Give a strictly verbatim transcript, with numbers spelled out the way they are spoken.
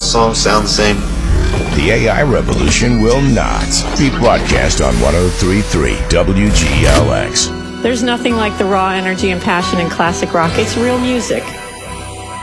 songs sound the same. The A I revolution will not be broadcast on one oh three point three W G L X. There's nothing like the raw energy and passion in classic rock. It's real music.